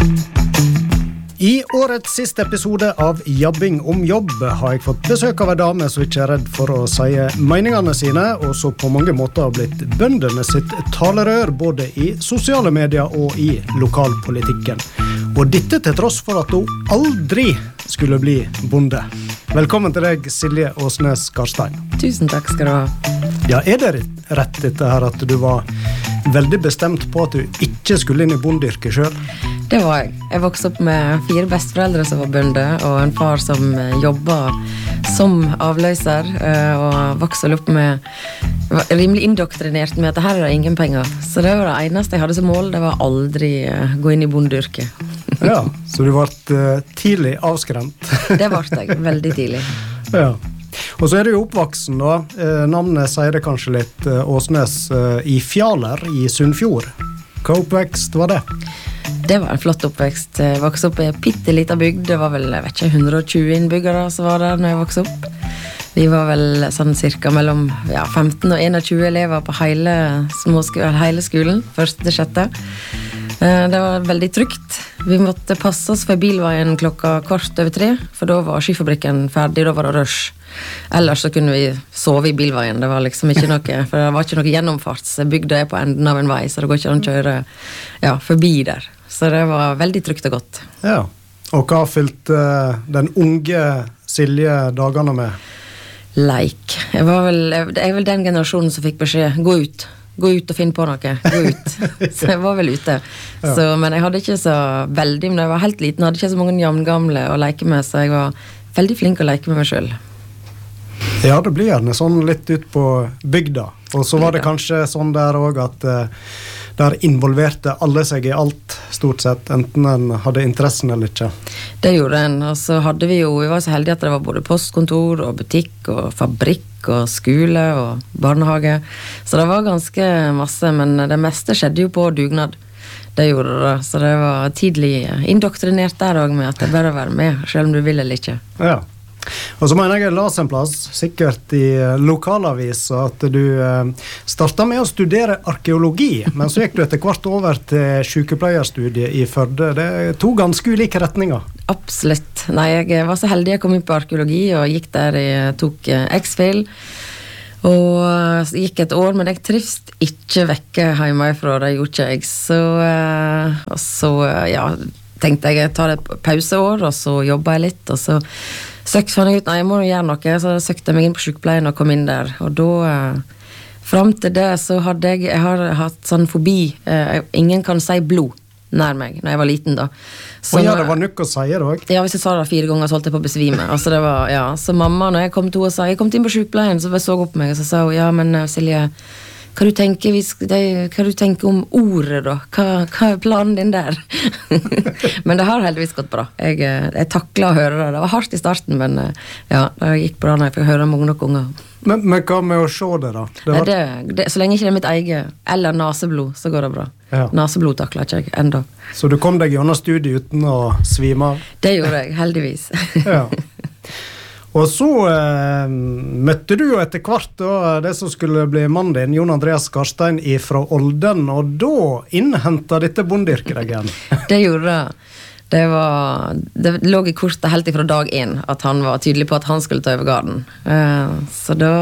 I årets siste episode av Jabbing om jobb har jeg fått besøk av en dame som ikke er redd for å si meningene sine, og så på mange måter har blitt bøndene sitt talerør både i sosiale medier og i lokalpolitikken. Og dette til tross for at hun aldri skulle bli bonde. Velkommen til deg, Silje Åsnes Karstein. Tusen takk skal du ha. Ja, er det rett dette her at du var veldig bestemt på at du ikke skulle inn i bondeyrket selv? Det var jeg. Jeg vokste opp med 4 besteforeldre som var bønder, og en far som jobbet som avløser, og vokste opp med, var rimelig indoktrinert med at her er det ingen penger. Så det var det eneste jeg hadde som mål, det var aldri gå inn i bondeyrket. Ja, så du ble tidlig avskremt. Det ble jeg, veldig tidlig. Ja. Og så er du jo oppvaksen da. Navnet sier det kanskje litt, Åsnes i Fjaler i Sunnfjord. Hva oppvekst var det? Det var en flott oppvekst. Jeg vokste opp i en pitteliten bygd. Det var vel, jeg vet ikke, 120 innbyggere som var der når jeg vokste opp. Vi var vel sånn cirka mellom 15 og 21 elever på hele skolen, 1. til 6. Det var veldig trygt. Vi måtte passe oss for bilveien klokka 2:15, for da var skifabrikken ferdig, da var det rush. Ellers så kunne vi sove i bilveien, det var liksom ikke noe, for det var ikke noe gjennomfartsbygd på enden av en vei, så det går ikke an å kjøre forbi der. Så det var veldig trygt og godt. Ja, og hva fylte den unge Silje dagene med? Leik. Jeg er vel den generasjonen som fikk beskjed, gå ut og finn på noe, gå ut. Så jeg var vel ute. Så, men jeg hadde ikke så veldig, men jeg var helt liten, hadde ikke så mange jevngamle å leke med, så jeg var veldig flink å leke med meg selv. Ja, det blir gjerne sånn litt ut på bygda. Og så var det kanskje sånn der også at der involverte alle seg i alt, stort sett, enten en hadde interessen eller ikke. Det gjorde en, og så hadde vi var så heldige at det var både postkontor og butikk og fabrikk og skole og barnehage. Så det var ganske masse, men det meste skjedde jo på dugnad. Det gjorde det, så det var tidlig indoktrinert der også med at det bare var med, selv om du vil eller ikke. Ja. Og så mener jeg las en plass, sikkert i lokalavis, at du startet med å studere arkeologi, men så gikk du etter hvert over til sykepleierstudiet i Førde. Det er 2 ganske ulike retninger. Absolutt. Nei, jeg var så heldig jeg kom inn på arkeologi, og gikk der jeg tok X-Fil, og gikk et år, men jeg trivst ikke vekke hjemmefra, det gjorde ikke jeg. Så tenkte jeg tar et pauseår, og så jobbet jeg litt, og så fant jeg ut, nei, jeg må gjøre noe, så søkte jeg meg inn på sykepleien og kom inn der, og da, frem til det, så hadde jeg har hatt sånn fobi, ingen kan si blod nær meg, når jeg var liten da. Så, og det var nok å si det også? Ja, hvis jeg sa det 4 ganger, så holdt jeg på å besvime, altså det var, så mamma, når jeg kom til henne og sa, jeg kom inn på sykepleien, så så opp på meg, og så sa hun, ja, men Silje, hva du tenker om ordet da? Hva planen din der? Men det har heldigvis gått bra. Jeg taklet å høre det. Det var hardt i starten, men det gikk bra når jeg fikk høre mange nok unger. Men hva med å se det da? Så lenge ikke det er mitt eget, eller naseblod, så går det bra. Ja. Naseblod takler ikke jeg enda. Så du kom deg gjennom studiet uten å svime av? Det gjorde jeg, heldigvis. Ja. Og så møtte du jo etter hvert da, det som skulle bli mannen din, Jon Andreas Karstein fra Olden, og da innhentet dette bondeyrket deg igjen. Det gjorde det. Det lå i kortet helt fra dag 1 at han var tydelig på at han skulle ta over garden. Så da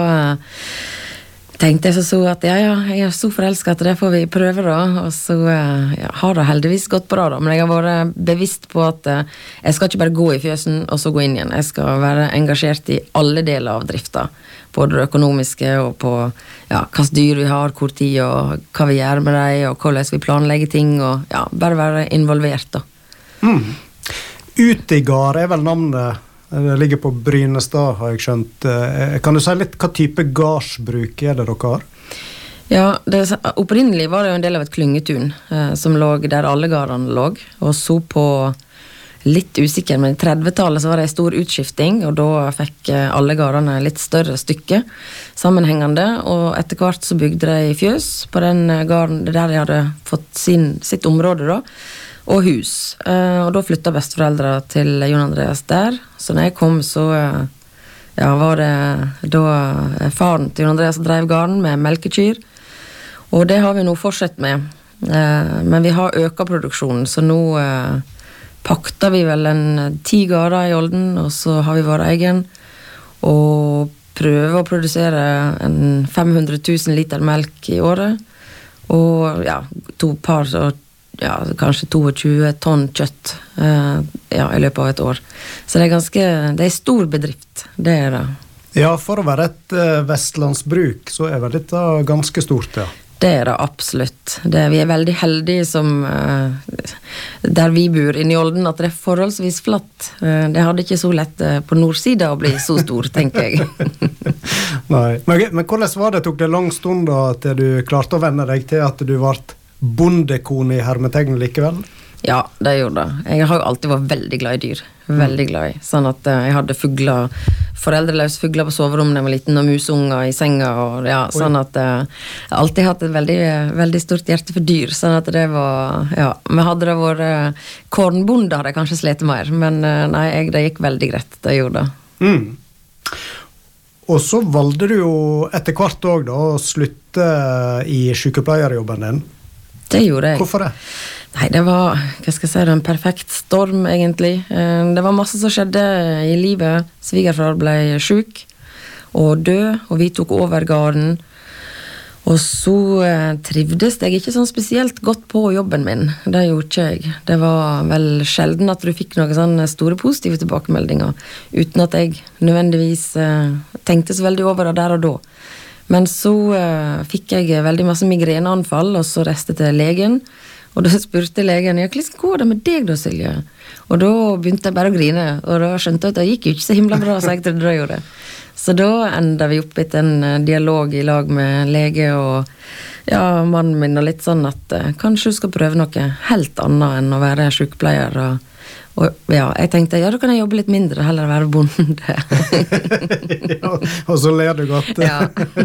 tenkte jeg så at jeg er så forelsket at det får vi prøve da, og så har det heldigvis gått bra da, men jeg har vært bevisst på at jeg skal ikke bare gå i fjøsen og så gå inn igjen, jeg skal være engasjert i alle deler av drifta, både det økonomiske og på hva dyr vi har, hvor tid og hva vi gjør med dem, og hvordan vi planlegger ting, og bare være involvert da. Utigard er vel navnet. Det ligger på Brynestad, har jeg skjønt. Kan du si litt hva type gardsbruk er det dere har? Ja, opprinnelig var det jo en del av et klyngetun som lå der alle gardene lå, og så på litt usikker, men i 30-tallet så var det en stor utskifting, og da fikk alle gardene litt større stykke sammenhengende, og etter hvert så bygde de fjøs på den garden der de hadde fått sitt område da, og hus. Og da flyttet besteforeldre til Jon Andreas der. Så når jeg kom så var det da faren til Jon Andreas drev garden med melkekyr. Og det har vi nå fortsatt med. Men vi har øket produksjonen, så nå pakter vi vel 10 gårder I Olden, og så har vi vår egen, og prøver å produsere 500 000 liter melk I året, og ja, 2 par, ja, kanskje 22 tonn kjøtt ja, I løpet av et år. Så det er en stor bedrift, det det. Ja, for å være et vestlandsbruk, så vel dette ganske stort, ja. Det det absolutt. Vi veldig heldige som der vi bor inne I Olden, at det forholdsvis flatt. Det hadde ikke så lett på nordsida å bli så stor, tenker jeg. Nei, men hvordan var det? Tok det lang stund da til du klarte å venne deg til at du ble bondekone I hermetegn likevel? Ja, det gjorde det. Jeg har alltid vært veldig glad I dyr. Veldig glad I. Sånn at jeg hadde foreldreløse fugler på soverommet da jeg var liten, og musunger I senga, og ja, sånn at jeg har alltid hatt et veldig, veldig stort hjerte for dyr, sånn at det var, ja, men hadde det vært kornbonde hadde jeg kanskje slet mer, men nei, det gikk veldig greit, det gjorde det. Og så valgte du jo etter hvert også da å slutte I sykepleierjobben din. Det gjorde jeg. Hvorfor det? Nei, det var, hva skal jeg si, en perfekt storm egentlig. Det var masse som skjedde I livet. Svigerfar ble syk og død, og vi tok over gården. Og så trivdes jeg ikke sånn spesielt godt på jobben min. Det gjorde ikke jeg. Det var vel sjelden at du fikk noen sånne store positive tilbakemeldinger, uten at jeg nødvendigvis tenkte så veldig over det der og da. Men så fikk jeg veldig masse migreneanfall, og så reiste til legen, og da spurte legen, ja, hvordan går det med deg da, Silje? Og da begynte jeg bare å grine, og da skjønte jeg at det gikk jo ikke så himla bra, så jeg trodde det gjorde. Så da enda vi opp etter en dialog I lag med lege og ja, mannen min, og litt sånn at kanskje du skal prøve noe helt annet enn å være sykepleier, og ja, jeg tenkte, ja, da kan jeg jobbe litt mindre, heller være bonde. Ja, og så ler du godt. Ja.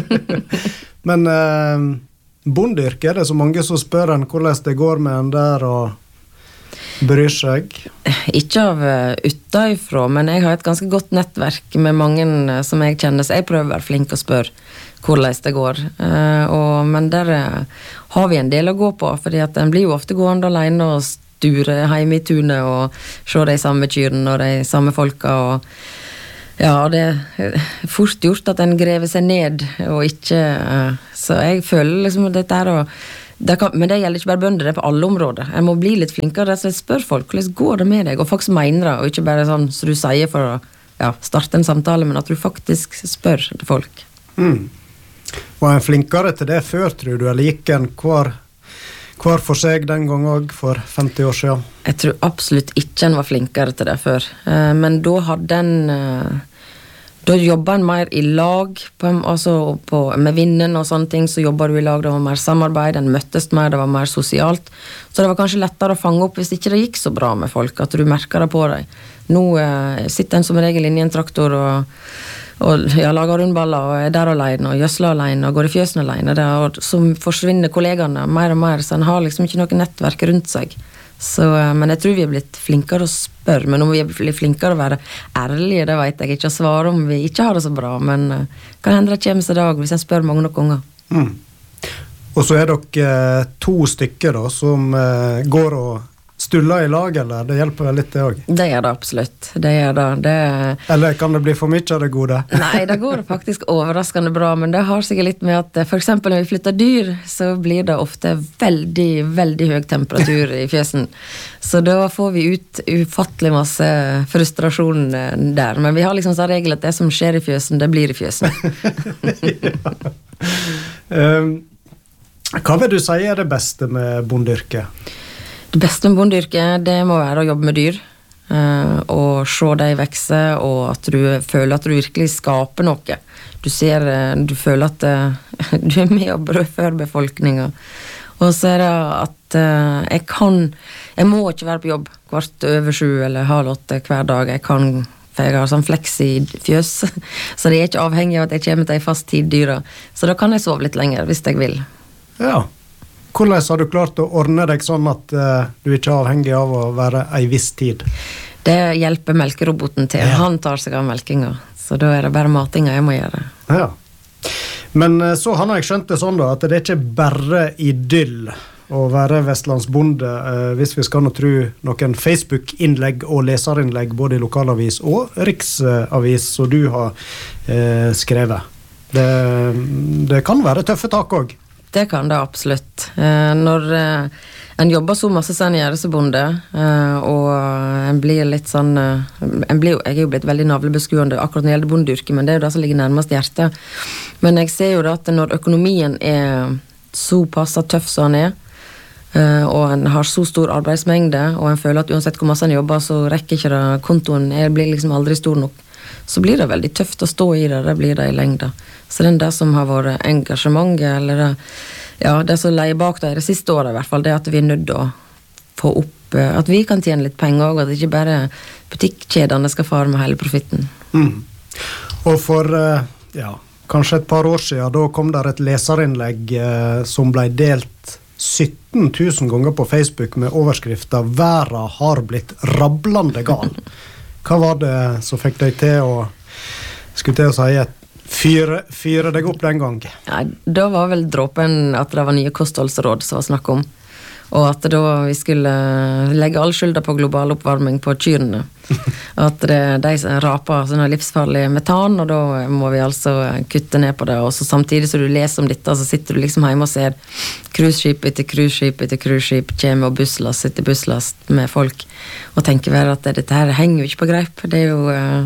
Men bondeyrke, det så mange som spør en hvordan det går med en der og bryr seg? Ikke av utenfra, men jeg har et ganske godt nettverk med mange som jeg kjenner, så jeg prøver å være flink og spørre hvordan det går. Men der har vi en del å gå på, fordi at en blir jo ofte gående alene og sture hjemme I tunet og se de samme kyrene og de samme folka, og ja, det fort gjort at en grever seg ned, og ikke, så jeg føler liksom dette men det gjelder ikke bare bønder, det på alle områder. Jeg må bli litt flinkere, så jeg spør folk, hvordan går det med deg? Og faktisk mener det, og ikke bare sånn som du sier for å starte en samtale, men at du faktisk spør til folk. Var en flinkere til det før, tror du, eller gikk en hver for seg den gang også for 50 år siden? Jeg tror absolutt ikke en var flinkere til det før. Men da hadde da jobbet en mer I lag, med vinden og sånne ting, så jobbet du I lag, det var mer samarbeid, en møttes mer, det var mer sosialt. Så det var kanskje lettere å fange opp hvis ikke det gikk så bra med folk, at du merker det på deg. Nå sitter en som regel inne I en traktor og lager rundballer og der alene og gjøsler alene og går I fjøsen alene og så forsvinner kollegene mer og mer, så en har liksom ikke noe nettverk rundt seg, så, men jeg tror vi blitt flinkere å spørre, men om vi blitt flinkere å være ærlige, det vet jeg ikke å svare om vi ikke har det så bra, men kan hende det kommer seg dag hvis en spør mange nok unger. Og så dere 2 stykker da, som går og stulla I lag, eller? Det hjelper vel litt det også? Det gjør det absolutt. Det gjør det. Eller kan det bli for mye av det gode? Nei, det går faktisk overraskende bra, men det har sikkert litt med at for eksempel når vi flytter dyr, så blir det ofte veldig, veldig høy temperatur I fjøsen. Så da får vi ut ufattelig masse frustrasjon der. Men vi har liksom sånn regel at det som skjer I fjøsen, det blir I fjøsen. Hva vil du si det beste med bondeyrket? Det beste med bondeyrket, det må være å jobbe med dyr, og se dem vekse, og at du føler at du virkelig skaper noe. Du føler at du med å brødføre befolkningen. Og så det at jeg må ikke være på jobb 7:15 eller 7:30 hver dag. For jeg har sånn fleks I fjøs, så det ikke avhengig av at jeg kommer til en fast tid dyra. Så da kan jeg sove litt lenger hvis jeg vil. Ja. Hvordan har du klart å ordne deg sånn at du ikke er avhengig av å være en viss tid? Det hjelper melkeroboten til. Ja. Han tar seg av melkinga, så da det bare matinga jeg må gjøre. Ja. Men så har jeg skjønt det sånn da, at det ikke bare idyll å være vestlandsbonde, hvis vi skal nå tro noen Facebook-innlegg og leserinnlegg, både i lokalavis og riksavis, som du har skrevet. Det kan være tøffe tak også. Det kan det absolutt. Når en jobber så masse som en gjør som bonde, og en blir litt sånn, jeg er jo blitt veldig navlebeskuende akkurat når det gjelder bondeyrket, men det er jo det som ligger nærmest hjertet. Men jeg ser jo da at når økonomien er så passet tøff som den og en har så stor arbeidsmengde, og en føler at uansett hvor masse en jobber, så rekker ikke det, kontoen blir liksom aldri stor nok, så blir det veldig tøft å stå i det blir det i lengda. Så det som har vært engasjementet, eller det som leier bak det siste året i hvert fall, det at vi er nødt til å få opp, at vi kan tjene litt penger, og at ikke bare butikkjedene skal fare med hele profitten. Og for, kanskje et par år siden, da kom der et leserinnlegg som ble delt 17 000 ganger på Facebook med overskriften «Verden har blitt rablande gal». Hva var det som fikk deg til å, skulle til å si, fyre deg opp den gang? Ja, da var vel dråpen at det var nye kostholdsråd som var snakk om. Og at da vi skulle legge all skylda på global oppvarming på kyrene. At de raper sånne livsfarlige metan, og da må vi altså kutte ned på det. Og så samtidig som du leser om dette, så sitter du liksom hjemme og ser cruiseskip etter cruiseskip etter cruiseskip, kommer og busslast etter busslast med folk, og tenker vel at dette her henger jo ikke på greip. Det er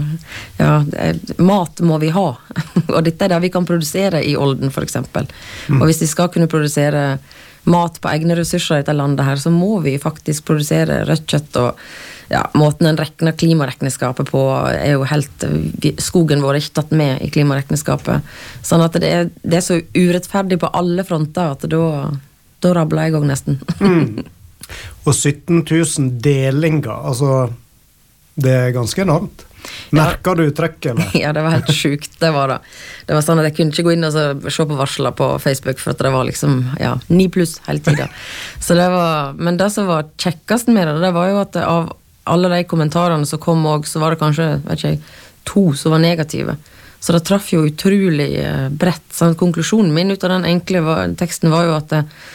jo, mat må vi ha. Og dette er det vi kan produsere i Olden, for eksempel. Og hvis vi skal kunne produsere mat på egne ressurser i dette landet her, så må vi faktisk produsere rødt kjøtt, og måten en rekner klimarekneskapet på er jo helt, skogen vår er ikke tatt med i klimarekneskapet, sånn at det er så urettferdig på alle fronter at da rabler jeg også nesten. Og 17 000 delinger, altså det er ganske enormt. Merker du trekk, eller? Ja, det var helt sjukt, det var det. Det var sånn at jeg kunne ikke gå inn og se på varsler på Facebook, for at det var liksom, 9+ hele tiden. Så det var, men det som var kjekkest med det var jo at av alle de kommentarene som kom også, så var det kanskje, vet ikke jeg, 2 som var negative. Så det traff jo utrolig bredt. Så konklusjonen min ut av den enkle teksten var jo at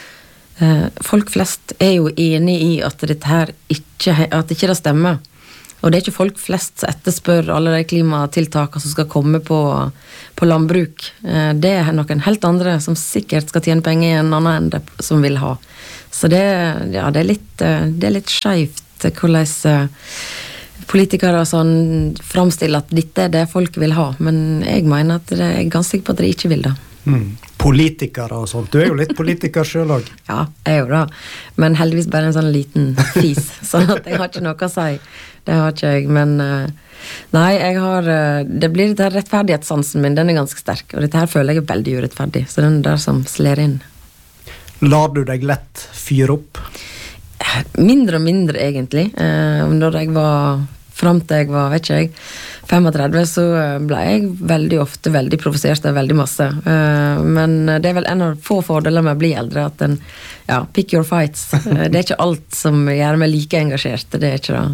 folk flest er jo enig i at dette her at ikke det stemmer. Og det er ikke folk flest som etterspør alle de klimatiltakene som skal komme på landbruk. Det er noen helt andre som sikkert skal tjene penger i en annen ende som vil ha. Så det er litt skjevt hvordan politikere sånn framstiller at dette er det folk vil ha. Men jeg mener at jeg er ganske sikker på at de ikke vil det. Politikere og sånt. Du er jo litt politiker selv også. Ja, jeg er jo det. Men heldigvis bare en sånn liten fis. Sånn at jeg har ikke noe å si. Det har ikke jeg, men nei, det blir dette rettferdighetssansen min, den er ganske sterk, og dette her føler jeg er veldig urettferdig, så den der som sler inn. Lar du deg lett fyre opp? Mindre og mindre egentlig. Når jeg var, frem til jeg var, vet ikke jeg, 35, så ble jeg veldig ofte veldig provosert av veldig masse. Men det er vel en av få fordeler med å bli eldre, at den, pick your fights. Det er ikke alt som gjør meg like engasjert, det er ikke det.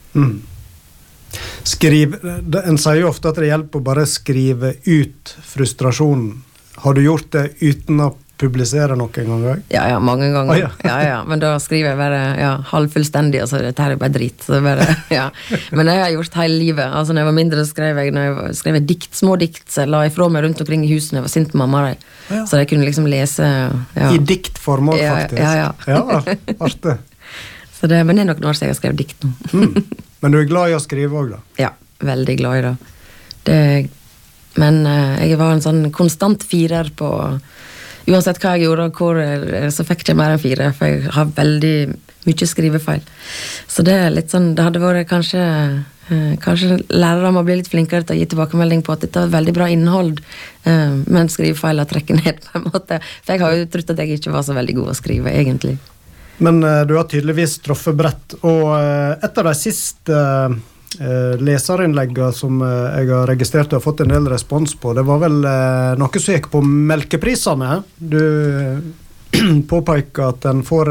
En sier jo ofte at det hjelper å bare skrive ut frustrasjonen. Har du gjort det uten å publisere noen ganger? Ja, mange ganger. Ja. Men da skriver jeg bare halvfullstendig, altså dette her er bare drit. Så bare, Men det har jeg gjort hele livet. Altså når jeg var mindre skrev jeg dikt, små dikt, så jeg la ifra meg rundt omkring i huset når jeg var sint på mamma. Så jeg kunne liksom lese. I diktform også, faktisk. Ja, artig. Men det er nok når jeg har skrevet dikt nå. Men du er glad i å skrive også, da? Ja, veldig glad i det. Men jeg var en sånn konstant 4 på uansett hva jeg gjorde, så fikk jeg mer enn 4, for jeg har veldig mye skrivefeil. Så det er litt sånn, det hadde vært kanskje lærere må bli litt flinkere til å gi tilbakemelding på at dette er veldig bra innhold, men skrivefeiler trekker ned på en måte. For jeg har jo trodd at jeg ikke var så veldig god å skrive, egentlig. Men du har tydeligvis truffet bredt, og et av de siste leserinnleggene som jeg har registrert og har fått en del respons på, det var vel noe som gikk på melkeprisene. Du påpeker at den får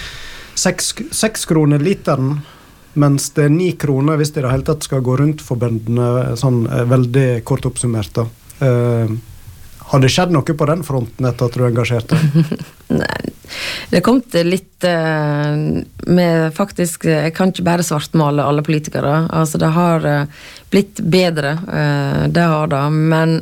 6 kroner literen, mens det er 9 kroner hvis det i det hele tatt skal gå rundt for bøndene, sånn veldig kort oppsummert da. Har det skjedd noe på den fronten etter at du engasjerte? Nei, Det kom til litt med faktisk, jeg kan ikke bare svartmale alle politikere, altså det har blitt bedre, det har det, men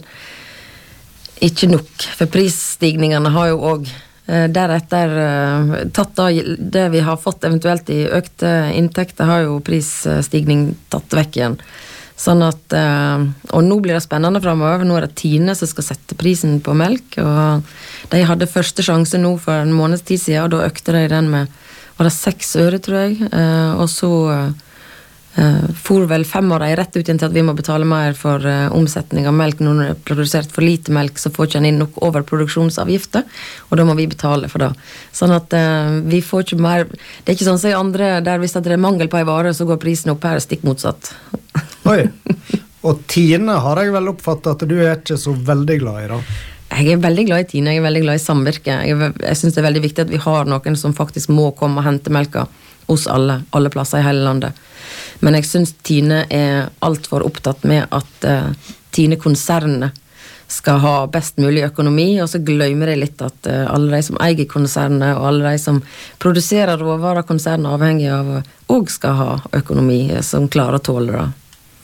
ikke nok, for prisstigningene har jo også deretter tatt da, det vi har fått eventuelt i økte inntekter, har jo prisstigning tatt vekk igjen. Sånn at, og nå blir det spennende fremover, nå det Tine som skal sette prisen på melk, og de hadde første sjanse nå for en måneds tid siden, og da økte de den med, var det 6 øre, tror jeg, og så for vel 5 år rett ut igjen til at vi må betale mer for omsetning av melk. Når det produsert for lite melk, så får ikke en inn nok overproduksjonsavgifter, og da må vi betale for det. Sånn at vi får ikke mer, det ikke sånn som i andre, der hvis det mangel på en vare, så går prisen opp, her stikk motsatt. Oi, og Tine har jeg vel oppfattet at du ikke så veldig glad i da? Jeg veldig glad i Tine, jeg veldig glad i samvirke. Jeg synes det veldig viktig at vi har noen som faktisk må komme og hente melka hos alle plasser i hele landet. Men jeg synes Tine alt for opptatt med at Tine-konsernet skal ha best mulig økonomi, og så glemmer jeg litt at alle de som eier konsernet, og alle de som produserer råvarer konsernet avhengig av, også skal ha økonomi som klarer å tåle det.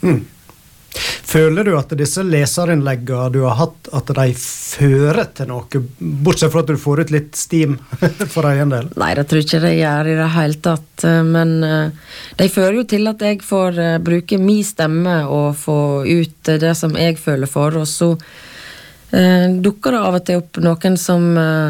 Føler du at disse leserinnleggene du har hatt, at de fører til noe, bortsett fra at du får ut litt steam for egen del? Nei, det tror jeg ikke de gjør i det hele tatt, men de fører jo til at jeg får bruke min stemme og få ut det som jeg føler for, og så dukker det av og til opp noen som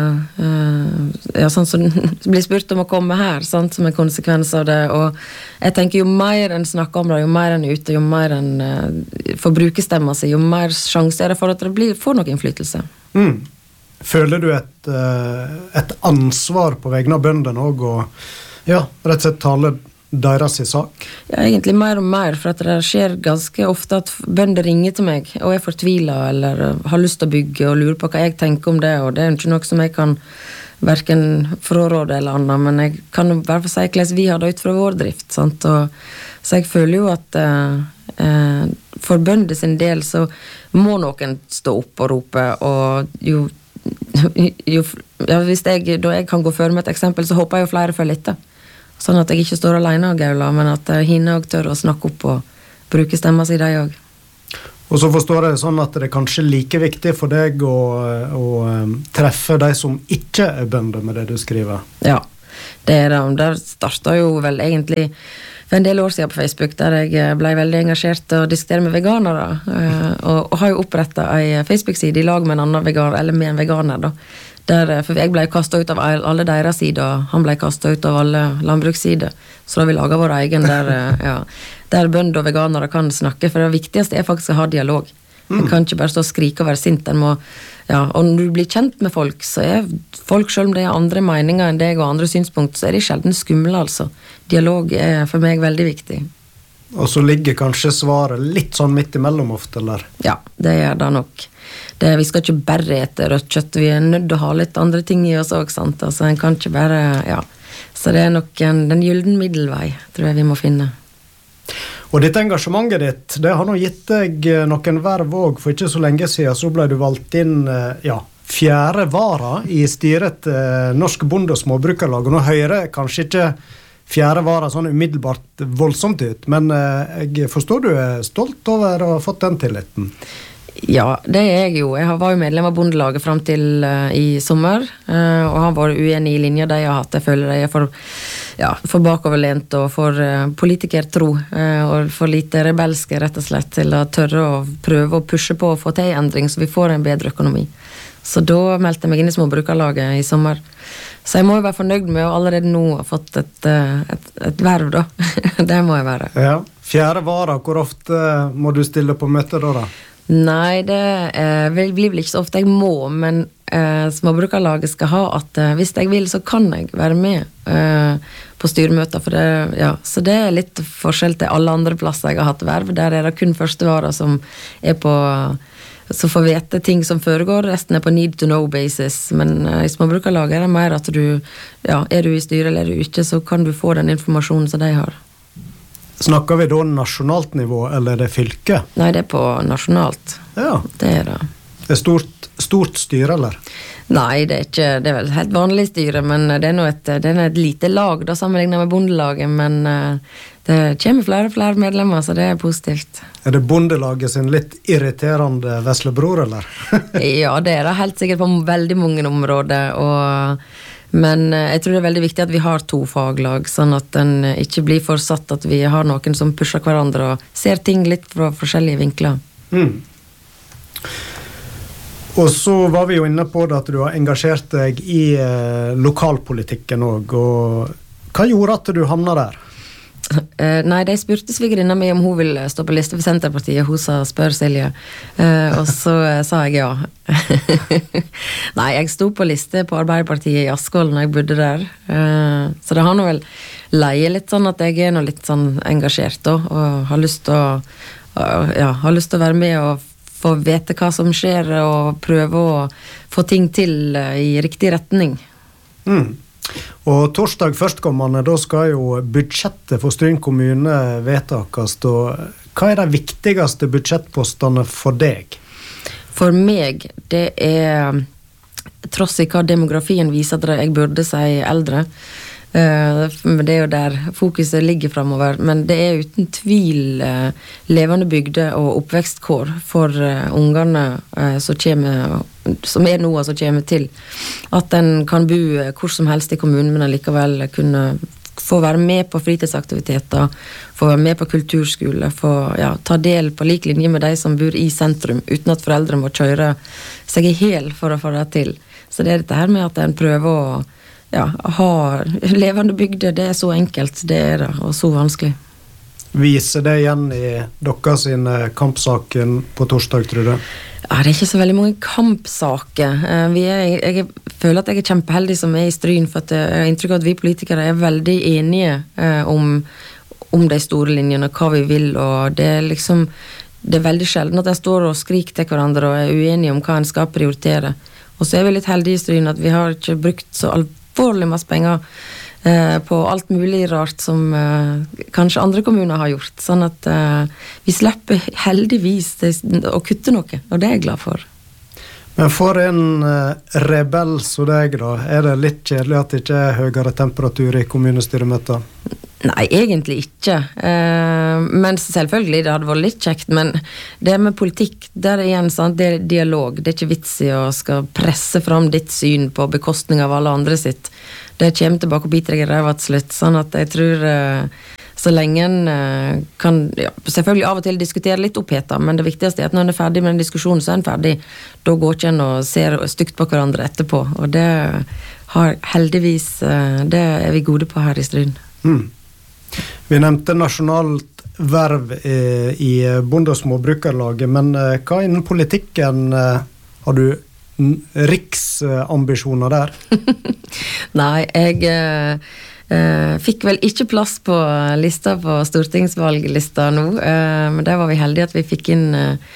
ja, sånn som blir spurt om å komme her, sant, som en konsekvens av det, og jeg tenker jo mer enn snakker om det, jo mer enn ute, jo mer enn får bruke stemmen sin, jo mer sjanse er det for at det får noe innflytelse. Føler du et ansvar på vegne av bøndene også, og ja, rett og slett tale deres i sak? Ja, egentlig mer og mer, for at det skjer ganske ofte at bønder ringer til meg, og er fortvilet, eller har lyst til å bygge, og lurer på hva jeg tenker om det, og det ikke noe som jeg kan hverken fraråde eller annet, men jeg kan i hvert fall si hvordan vi har det ut fra vår drift, sant? Så jeg føler jo at for bønder sin del så må noen stå opp og rope, og jo ja, hvis da jeg kan gå før med et eksempel, så håper jeg jo flere følger etter. Sånn at jeg ikke står alene og gauler, men at henne også tør å snakke opp og bruke stemmen sin de også. Og så forstår jeg sånn at det kanskje like viktig for deg å treffe de som ikke bønder med det du skriver. Ja, det det. Der startet jo vel egentlig for en del år siden på Facebook, der jeg ble veldig engasjert og diskuterer med veganere, og har jo opprettet en Facebook-side i lag med en annen veganer, eller med en veganer da. For jeg ble kastet ut av alle deres sider, han ble kastet ut av alle landbrukssider, så da vi laget vår egen der bønder og veganere kan snakke, for det viktigste er faktisk å ha dialog. Jeg kan ikke bare stå og skrike og være sint, og når du blir kjent med folk, så er folk, selv om det er andre meninger enn deg og andre synspunkt, så er de sjelden skumle, altså. Dialog er for meg veldig viktig. Og så ligger kanskje svaret litt sånn midt imellom ofte, eller? Ja, det gjør det nok. Vi skal ikke bare ete rødt kjøtt, vi er nødt til å ha litt andre ting i oss også, sant? Altså, en kan ikke bare, så det er nok den gylden middelvei, tror jeg vi må finne. Og dette engasjementet ditt, det har nå gitt deg noen verv også. For ikke så lenge siden så ble du valgt inn, 4. vara i styret Norsk Bonde- og Småbrukarlag, og nå hører kanskje ikke 4. vara sånn umiddelbart voldsomt ut, men jeg forstår du er stolt over å ha fått den tilliten. Ja, det er jeg jo. Jeg var jo medlem av bondelaget frem til i sommer, og har vært uenig i linja de har hatt. Jeg føler jeg er for bakoverlent og for politikertro, og for lite rebelske rett og slett til å tørre å prøve å pushe på å få til endring, så vi får en bedre økonomi. Så da meldte jeg meg inn i Småbrukarlaget i sommer. Så jeg må jo være fornøyd med å allerede nå ha fått et verv da. Det må jeg være. Ja, 4. vara, hvor ofte må du stille på møter da? Nei, det blir vel ikke så ofte jeg må, men Småbrukarlaget skal ha at hvis jeg vil, så kan jeg være med på styremøter, for det, så det er litt forskjell til alle andre plasser jeg har hatt verv. Der er det kun 1. vara som er på, så får vite ting som foregår, resten er på need to know basis, men i Småbrukarlaget er det mer at er du i styret eller er du ikke, så kan du få den informasjonen som de har. Snakker vi da nasjonalt nivå, eller er det fylke? Nei, det er på nasjonalt. Ja. Det er det. Det stort styre, eller? Nei, det er ikke, det er vel et helt vanlig styre, men det er et lite lag da, sammenlignet med bondelaget, men det kommer flere og flere medlemmer, så det er positivt. Er det bondelaget sin litt irriterende veslebror, eller? Ja, det er det helt sikkert på veldig mange områder, men jeg tror det er veldig viktig at vi har 2 faglag, sånn at den ikke blir for satt at vi har noen som pusher hverandre og ser ting litt fra forskjellige vinkler. Og så var vi jo inne på det at du har engasjert deg i lokalpolitikken også, og hva gjorde at du havnet der? Nei, de spurte svigerinna mi om hun ville stå på liste for Senterpartiet. Hun sa spør Silje, og så sa jeg ja. Nei, jeg sto på liste på Arbeiderpartiet i Askvoll når jeg bodde der, så det har nå vel leie litt sånn at jeg er nå litt sånn engasjert da, og har lyst til å være med og få vite hva som skjer og prøve å få ting til i riktig retning. Og torsdag førstkommende, da skal jo budsjettet for Stryn kommune vedtakes, og hva er de viktigste budsjettpostene for deg? For meg, det er tross i hva demografien viser at jeg burde si eldre, det er jo der fokuset ligger fremover, men det er uten tvil levende bygder og oppvekstkår for ungene som er noe som kommer til, at en kan bo hvor som helst i kommunen, men likevel kunne få være med på fritidsaktiviteter, få være med på kulturskole, få ta del på lik linje med de som bor i sentrum, uten at foreldre må kjøre seg i hel for å få det til. Så det er dette her med at en prøver å ha levende bygder, det er så enkelt, det er det, og så vanskelig. Viser det igjen i deres kampsaken på torsdag, tror du? Ja, det er ikke så veldig mange kampsaker. Jeg føler at jeg er kjempeheldig som er i Stryn, for at jeg har inntrykk av at vi politikere er veldig enige om de store linjene, hva vi vil, og det er liksom, det er veldig sjelden at jeg står og skriker til hverandre og er uenige om hva en skal prioritere. Og så er vi litt heldige i Stryn at vi har ikke brukt så alvorlig masse penger på alt mulig rart som kanskje andre kommuner har gjort, sånn at vi slipper heldigvis å kutte noe, og det er jeg glad for. Men for en rebell som deg da, er det litt kjedelig at det ikke er høyere temperatur i kommunestyremøter? Nei, egentlig ikke. Men selvfølgelig, det hadde vært litt kjekt, men det med politikk, der er igjen sant, det er dialog. Det er ikke vits i å skal presse fram ditt syn på bekostning av alle andre sitt. Det kommer tilbake og biter deg i ræva til slutt, sånn at jeg tror så lenge en kan selvfølgelig av og til diskutere litt oppheta, men det viktigste er at når en er ferdig med en diskusjon, så er en ferdig. Da går ikke en og ser stygt på hverandre etterpå, og det har heldigvis, det er vi gode på her i Stryn. Vi nevnte nasjonalt verv i Bonde- og småbrukerlaget, men hva innen politikken har du riksambisjoner der? Nei, jeg fikk vel ikke plass på lista på stortingsvalglista nå, men der var vi heldige at vi fikk inn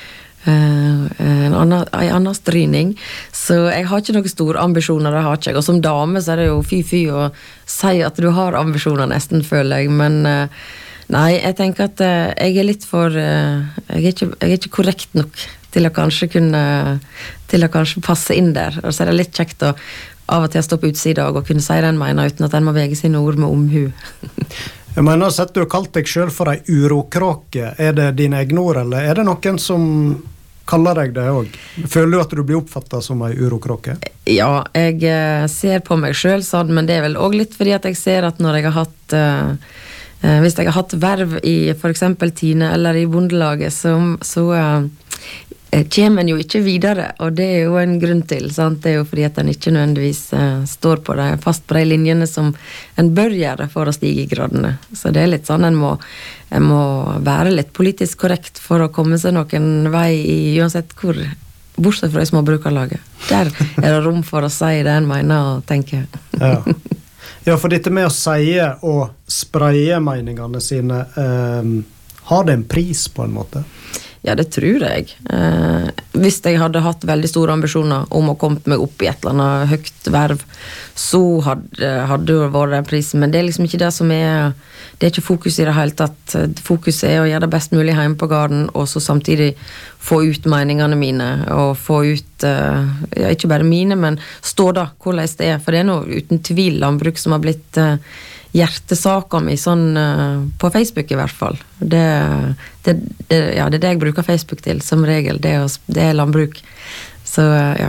en annen stryning, så jeg har ikke noen store ambisjoner, det har ikke jeg, og som dame så er det jo fy å si at du har ambisjoner nesten, føler jeg, men nei, jeg tenker at jeg er litt for jeg er ikke korrekt nok til å kanskje passe inn der, og så er det litt kjekt å av og til stå på utsida og kunne si det en mener uten at en må vege sine ord med omhu. Jeg mener, sett du har kalt deg selv for en urokråke. Er det dine egne ord, eller er det noen som kaller deg det også? Føler du at du blir oppfattet som en urokråke? Ja, jeg ser på meg selv sånn, men det er vel også litt fordi at jeg ser at når jeg har hatt hvis jeg har hatt verv i for eksempel Tine eller i bondelaget, så kommer en jo ikke videre, og det er jo en grunn til, sant? Det er jo fordi at en ikke nødvendigvis står på det, fast på de linjene som en bør gjøre for å stige i gradene. Så det er litt sånn, en må være litt politisk korrekt for å komme seg noen vei i uansett hvor, bortsett fra i småbrukerlaget. Der er det rom for å si det en mener og tenker. Ja, for dette med å si og spraye meningene sine, har det en pris på en måte? Ja, det tror jeg. hvis jeg hadde hatt veldig store ambisjoner om å komme meg opp i et eller annet høyt verv, så hadde det vært den prisen, men det liksom ikke det som det ikke fokus i det hele tatt. Fokuset å gjøre det best mulig hjemme på gården, og så samtidig få ut meningene mine, og få ut, ikke bare mine, men stå da, hvordan det for det noe uten tvil landbruk som har blitt hjertesaker mi, sånn på Facebook i hvert fall. Det er det jeg bruker Facebook til, som regel. Det landbruk. Så, ja.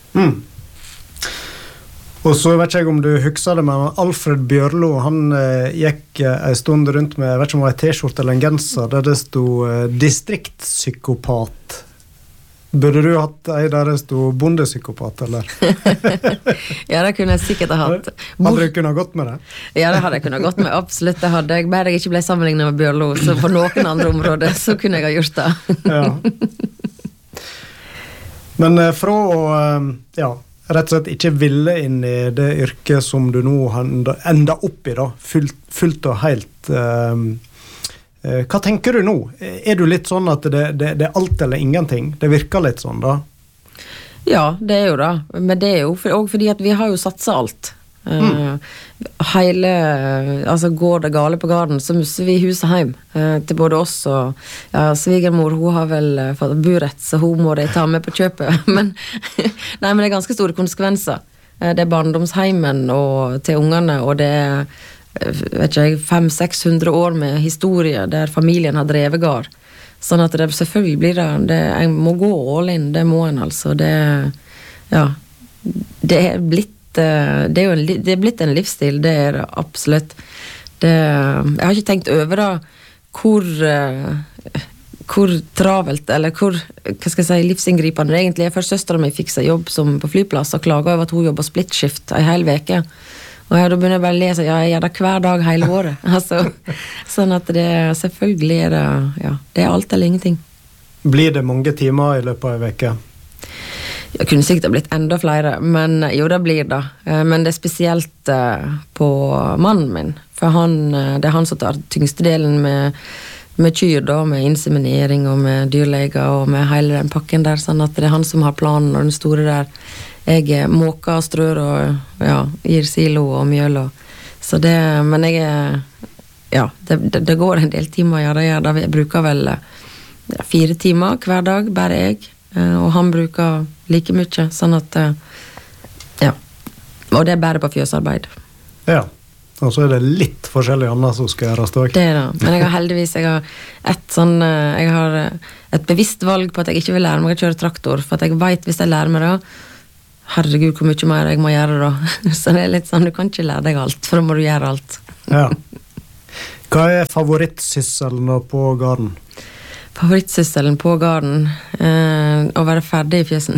Og så vet jeg om du husker det, men Alfred Bjørlo, han gikk en stund rundt med, jeg vet ikke om det var en t-skjort eller en genser, der det stod distriktspsykopat. Burde du hatt en der det stod bondepsykopat, eller? Ja, det kunne jeg sikkert ha hatt. Hadde du kunnet gått med det? Ja, det hadde jeg kunnet gått med, absolutt. Det hadde jeg. Bare jeg ikke ble sammenlignet med Bjørlo, så på noen andre områder, så kunne jeg ha gjort det. Ja. Men fra å, rett og slett ikke ville inn i det yrket som du nå enda opp i, da, fullt og helt. Hva tenker du nå? Er du litt sånn at det er alt eller ingenting? Det virker litt sånn, da? Ja, det er jo det. Men det er jo også fordi at vi har jo satset alt. Altså går det gale på gården, så musser vi huset hjem til både oss og svigermor, hun har vel fått burett, så hun må de ta med på kjøpet. Men det er ganske store konsekvenser. Det er barndomsheimen og til ungene, og det vet ikke jeg, 500-600 år med historie der familien har drevet gård. Sånn at det selvfølgelig blir det jeg må gå all in, det må en altså. Det er blitt det er blitt en livsstil, det er det absolutt. Jeg har ikke tenkt over da hvor travelt, eller hva skal jeg si, livsinngripende det egentlig er. Først søsteren min fikk seg jobb som på flyplass og klaget over at hun jobbet splittskift en hel veke. Og da begynner jeg bare å lese, jeg gjør det hver dag hele året. Altså, sånn at det selvfølgelig er det alt eller ingenting. Blir det mange timer i løpet av en veke? Jeg kunne sikkert blitt enda flere, men jo, det blir det. Men det er spesielt på mannen min, for det er han som tar tyngste delen med kyr da, med inseminering og med dyrleger og med hele den pakken der, sånn at det er han som har planen og den store der. Jeg måker, strør og gir silo og mjøl så det, men det går en del timer jeg bruker vel 4 timer hver dag, bare jeg og han bruker like mye sånn at og det er bare på fjøsarbeid og så er det litt forskjellig annet som skal gjøres også. Det da, men jeg har heldigvis jeg har et bevisst valg på at jeg ikke vil lære meg å kjøre traktor, for at jeg vet hvis jeg lærer meg det herregud, hvor mye mer jeg må gjøre da. Så det er litt sånn, du kan ikke lære deg alt, for da må du gjøre alt. Ja. Hva er favorittsysselen på gården? Favorittsysselen på gården? Å være ferdig i fjøsen.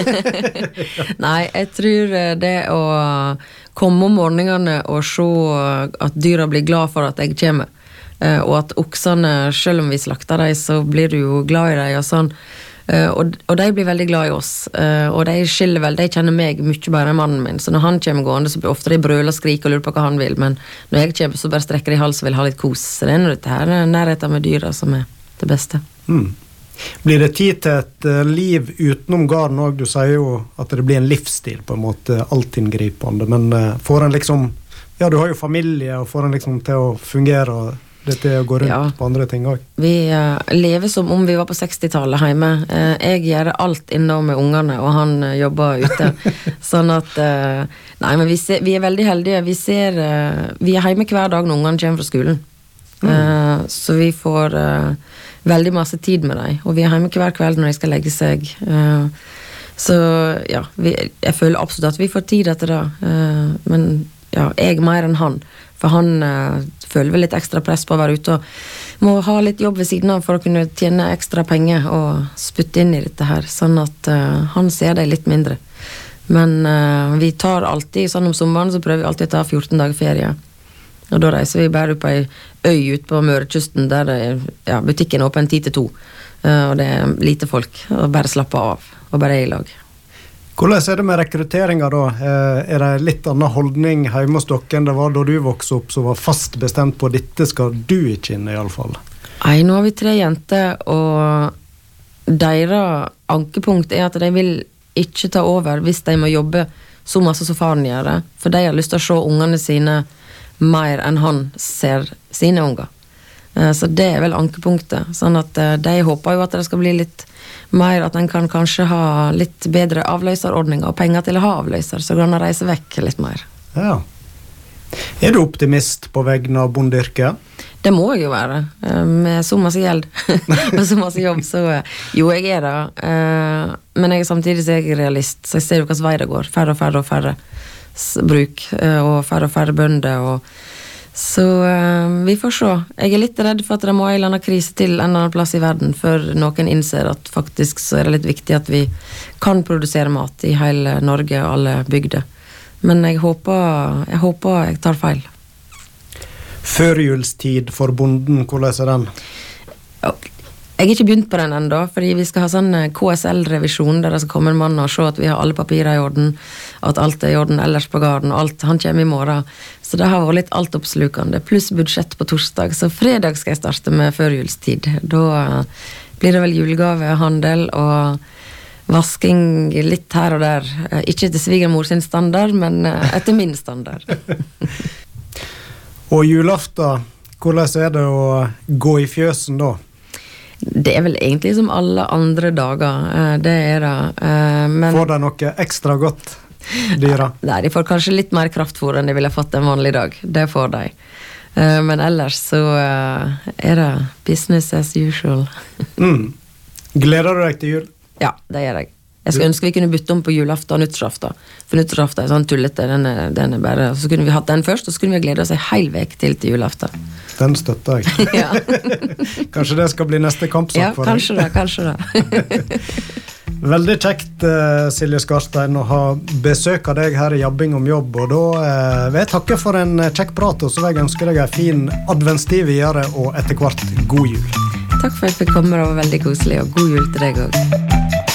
Nei, jeg tror det å komme om morgenene og se at dyra blir glad for at jeg kommer, og at oksene, selv om vi slakter dem, så blir du jo glad i dem og sånn. Og de blir veldig glad i oss, og de skiller vel, de kjenner meg mye bare enn mannen min, så når han kommer gående så blir ofte de brøler og skriker og lurer på hva han vil, men når jeg kommer så bare strekker de hals og vil ha litt kos, så det er dette her nærheten med dyra som er det beste. Blir det tid til et liv utenom gården også? Du sier jo at det blir en livsstil på en måte, alltinngripende, men får en liksom, du har jo familie og får en liksom til å fungere og dette å gå rundt på andre ting også. Vi lever som om vi var på 60-tallet hjemme. Jeg gjør alt innom med ungene, og han jobber ute. Sånn at, nei, men vi er veldig heldige. Vi er hjemme hver dag når ungene kommer fra skolen. Så vi får veldig masse tid med dem, og vi er hjemme hver kveld når de skal legge seg. Så jeg føler absolutt at vi får tid etter det. Men jeg mer enn han. For han føler vel litt ekstra press på å være ute og må ha litt jobb ved siden av for å kunne tjene ekstra penger og spytte inn i dette her, sånn at han ser det litt mindre. Men vi tar alltid, sånn om sommeren så prøver vi alltid å ta 14 dager ferie. Og da reiser vi bare opp på en øy ut på Mørekysten der butikken er åpen 10 til 2. Og det er lite folk, og bare slappe av, og bare i lag. Hvordan er det med rekrutteringen da? Er det litt annen holdning hjemme hos dere enn det var da du vokste opp, som var fast bestemt på dette skal du ikke inn i alle fall? Nei, nå har vi 3 jenter, og deres ankepunkt at de vil ikke ta over hvis de må jobbe så masse som faren gjør det, for de har lyst til å se ungene sine mer enn han ser sine unger. Så det vel ankepunktet, sånn at de håper jo at det skal bli litt mer, at en kan kanskje ha litt bedre avløserordninger og penger til å ha avløser, så kan han reise vekk litt mer. Ja. Du optimist på vegne av bondeyrket? Det må jeg jo være, med så masse gjeld og så masse jobb, så jo, jeg det, men samtidig så jeg realist, så jeg ser jo hva vei det går, færre og færre bruk, og færre bønder, og så vi får se. Jeg litt redd for at det må en eller annen krise til en annen plass i verden, før noen innser at faktisk så det litt viktig at vi kan produsere mat i hele Norge og alle bygder. Men jeg håper jeg tar feil. Førjulstid for bonden, hvordan den? Jeg ikke begynt på den enda, fordi vi skal ha sånn KSL-revisjon, der det skal komme en mann og se at vi har alle papirer i orden, at alt i orden ellers på garden, og alt, han kommer i morgen. Så det har vært litt altoppslukende, pluss budsjett på torsdag, så fredag skal jeg starte med førjulstid. Da blir det vel julegavehandel og vasking litt her og der. Ikke etter svigermor sin standard, men etter min standard. Og julaften, hvordan det å gå i fjøsen da? Det vel egentlig som alle andre dager, det det. Men får de noe ekstra godt, dyra? Nei, de får kanskje litt mer kraftfôr enn de ville fått en vanlig dag. Det får de. Men ellers så det business as usual. Gleder du deg til jul? Ja, det gjør jeg. Jeg skulle ønske vi kunne bytte om på julaften og nyttårsaften. For nyttårsaften sånn tullete, den bare, så kunne vi hatt den først, og så kunne vi glede oss en hel vek til julaften. Den støtter jeg. Ja. Kanskje det skal bli neste kampsak for deg? Ja, kanskje det. Veldig kjekt, Silje Skarstein, å ha besøk av deg her i Jabbing om jobb, og da vil jeg takke for en kjekk prat, og så vil jeg ønske deg en fin adventstid videre, og etter hvert god jul. Takk for at jeg fikk komme, det var veldig koselig, og god jul til deg også.